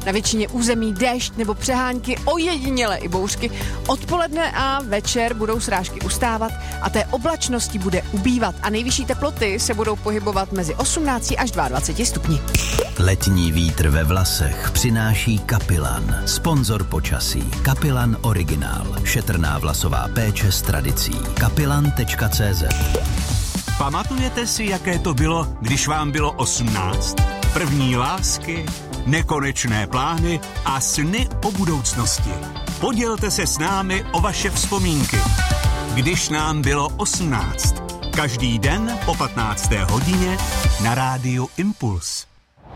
Na většině území déšť nebo přehánky, ojediněle i bouřky. Odpoledne a večer budou srážky ustávat a té oblačnosti bude ubývat a nejvyšší teploty se budou pohybovat mezi 18 až 22 stupni. Letní vítr ve vlasech přináší Kapilan, sponzor počasí. Kapilan Originál, šetrná vlasová péče s tradicí. Kapilan.cz. Pamatujete si, jaké to bylo, když vám bylo 18? První lásky, nekonečné plány a sny o budoucnosti. Podělte se s námi o vaše vzpomínky. Když nám bylo 18. Každý den po 15. hodině na rádiu Impuls.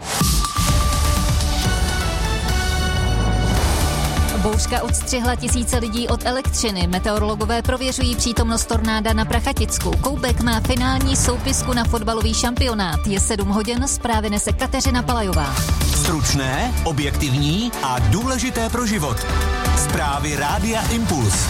Bouřka odstřihla tisíce lidí od elektřiny. Meteorologové prověřují přítomnost tornáda na Prachaticku. Koubek má finální soupisku na fotbalový šampionát. Je 7 hodin, zprávy nese Kateřina Palajová. Stručné, objektivní a důležité pro život. Zprávy rádia Impuls.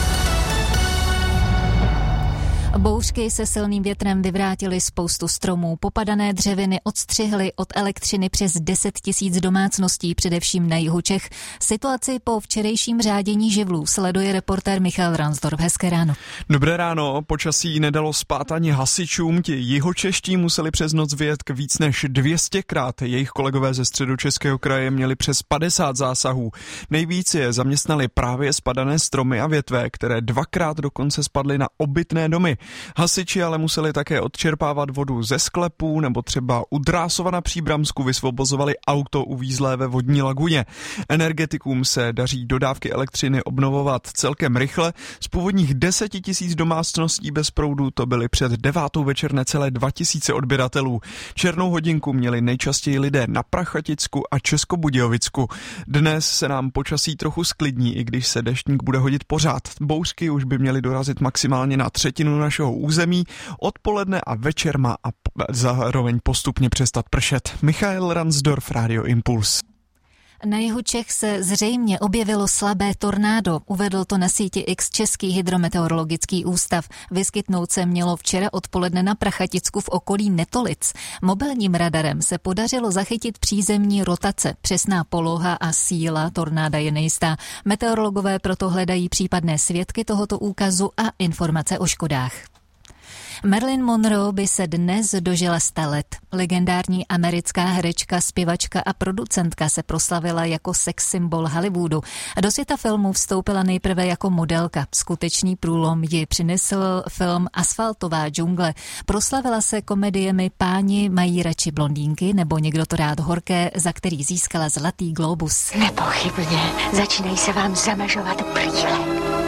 Bouřky se silným větrem vyvrátily spoustu stromů. Popadané dřeviny odstřihly od elektřiny přes 10 000 domácností, především na jihu Čech. Situaci po včerejším řádění živlů sleduje reportér Michal Ransdorf. Hezké ráno. Dobré ráno. Počasí nedalo spát ani hasičům. Ti jihočeští museli přes noc vyjet k víc než 200krát. Jejich kolegové ze Středočeského kraje měli přes 50 zásahů. Nejvíc je zaměstnali právě spadané stromy a větve, které 2krát dokonce spadly na obytné domy. Hasiči ale museli také odčerpávat vodu ze sklepů nebo třeba u Drásova na Příbramsku vysvobozovali auto uvízlé ve vodní laguně. Energetikům se daří dodávky elektřiny obnovovat celkem rychle. Z původních 10 000 domácností bez proudu to byly před 9. večer necelé 2000 odběratelů. Černou hodinku měli nejčastěji lidé na Prachaticku a Českobudějovicku. Dnes se nám počasí trochu sklidní, i když se deštník bude hodit pořád. Bouřky už by měly dorazit maximálně na třetinu našeho území. Odpoledne a večer má a zároveň postupně přestat pršet. Michal Ransdorf, Radio Impuls. Na jihu Čech se zřejmě objevilo slabé tornádo. Uvedl to na síti X Český hydrometeorologický ústav. Vyskytnout se mělo včera odpoledne na Prachaticku v okolí Netolic. Mobilním radarem se podařilo zachytit přízemní rotace. Přesná poloha a síla tornáda je nejistá. Meteorologové proto hledají případné svědky tohoto úkazu a informace o škodách. Marilyn Monroe by se dnes dožila 100 let. Legendární americká herečka, zpěvačka a producentka se proslavila jako sex symbol Hollywoodu. Do světa filmu vstoupila nejprve jako modelka. Skutečný průlom ji přinesl film Asfaltová džungle. Proslavila se komediemi Páni mají radši blondýnky nebo Někdo to rád horké, za který získala Zlatý glóbus. Nepochybně začínají se vám zamažovat brýle.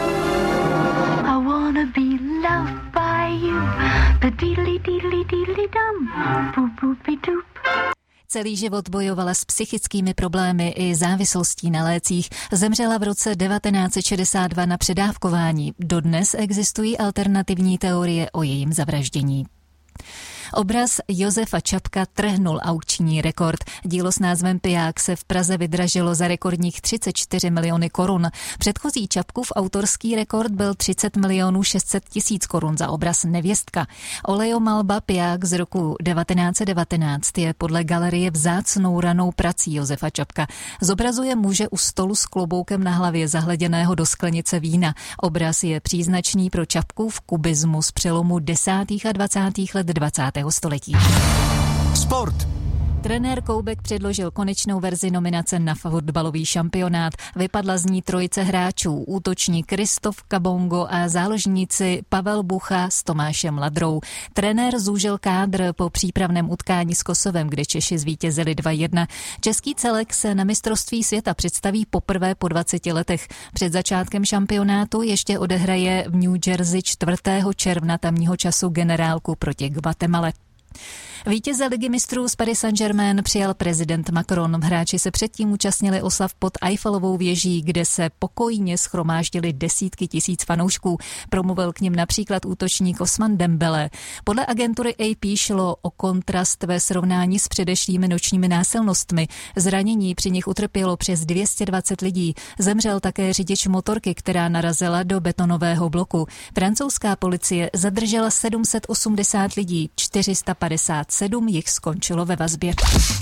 I wanna be loved by you. Celý život bojovala s psychickými problémy i závislostí na lécích. Zemřela v roce 1962 na předávkování. Dodnes existují alternativní teorie o jejím zavraždění. Obraz Josefa Čapka trhnul aukční rekord. Dílo s názvem Piják se v Praze vydražilo za rekordních 34 miliony korun. Předchozí Čapkův autorský rekord byl 30 600 000 korun za obraz Nevěstka. Olejomalba Piják z roku 1919 je podle galerie vzácnou ranou prací Josefa Čapka. Zobrazuje muže u stolu s kloboukem na hlavě zahleděného do sklenice vína. Obraz je příznačný pro Čapkův kubismus přelomu 10. a 20. let 20. století. Sport. Trenér Koubek předložil konečnou verzi nominace na fotbalový šampionát. Vypadla z ní trojice hráčů, útočník Kristof Kabongo a záložníci Pavel Bucha s Tomášem Ladrou. Trenér zúžil kádr po přípravném utkání s Kosovem, kde Češi zvítězili 2-1. Český celek se na mistrovství světa představí poprvé po 20 letech. Před začátkem šampionátu ještě odehraje v New Jersey 4. června tamního času generálku proti Guatemale. Vítěze Ligy mistrů z Paris Saint-Germain přijal prezident Macron. Hráči se předtím účastnili oslav pod Eiffelovou věží, kde se pokojně shromáždili desítky tisíc fanoušků. Promluvil k nim například útočník Ousmane Dembélé. Podle agentury AP šlo o kontrast ve srovnání s předešlými nočními násilnostmi. Zranění při nich utrpělo přes 220 lidí. Zemřel také řidič motorky, která narazila do betonového bloku. Francouzská policie zadržela 780 lidí, 457 jich skončilo ve vazbě.